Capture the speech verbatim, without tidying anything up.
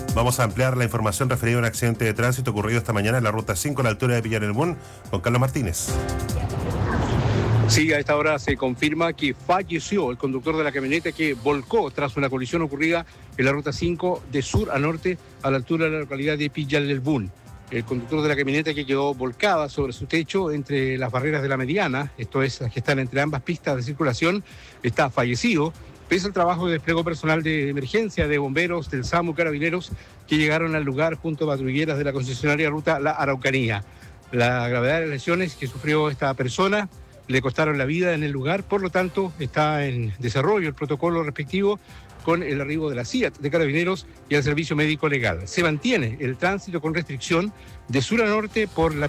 Vamos a ampliar la información referida a un accidente de tránsito ocurrido esta mañana en la ruta cinco a la altura de Pillarelmún con Carlos Martínez. Sí, a esta hora se confirma que falleció el conductor de la camioneta que volcó tras una colisión ocurrida en la ruta cinco de sur a norte a la altura de la localidad de Pillarelmún. El conductor de la camioneta que quedó volcada sobre su techo entre las barreras de la mediana, esto es, las que están entre ambas pistas de circulación, está fallecido, pese al trabajo de despliegue personal de emergencia de bomberos del SAMU Carabineros que llegaron al lugar junto a patrulleras de la concesionaria ruta La Araucanía. La gravedad de las lesiones que sufrió esta persona le costaron la vida en el lugar, por lo tanto está en desarrollo el protocolo respectivo con el arribo de la C I A T de Carabineros y el servicio médico legal. Se mantiene el tránsito con restricción de sur a norte por la